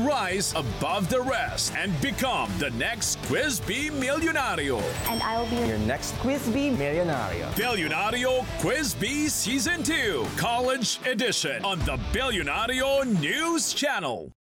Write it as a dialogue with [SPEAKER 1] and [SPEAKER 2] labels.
[SPEAKER 1] rise above the rest and become the next Quiz Bee Milyonario.
[SPEAKER 2] And I'll be
[SPEAKER 3] Your next Quiz Bee Millionario.
[SPEAKER 1] Billionario Quiz Bee Season 2, College Edition on the Billionario News Channel.